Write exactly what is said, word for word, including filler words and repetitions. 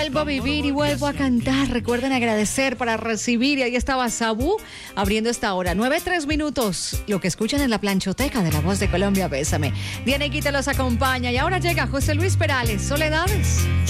vuelvo a vivir y vuelvo a cantar. Recuerden agradecer para recibir. Y ahí estaba Sabú abriendo esta hora. Nueve, tres minutos. Lo que escuchan en la planchoteca de La Voz de Colombia, Bésame. Diana Quita los acompaña. Y ahora llega José Luis Perales, Soledades.